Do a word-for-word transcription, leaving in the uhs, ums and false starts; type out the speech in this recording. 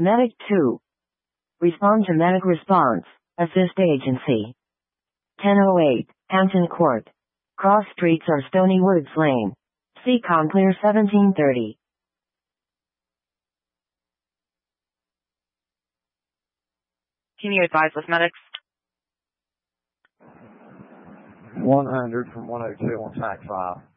Medic two. Respond to medic response. Assist agency. ten oh eight, Hampton Court. Cross streets or Stony Woods Lane. C. Clear seventeen thirty. Can you advise with medics? one hundred from one oh two on T A C five.